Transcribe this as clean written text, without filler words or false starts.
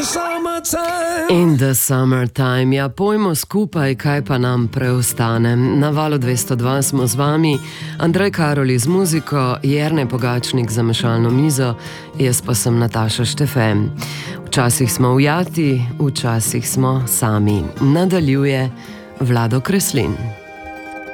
In the summertime, ja, pojmo skupaj, kaj pa nam preostane. Na Valu 202 smo z vami, Andrej Karoli z muziko, Jernej Pogačnik za mešalno mizo, jaz pa sem Nataša Štefe. Včasih smo ujati, včasih smo sami. Nadaljuje Vlado Kreslin.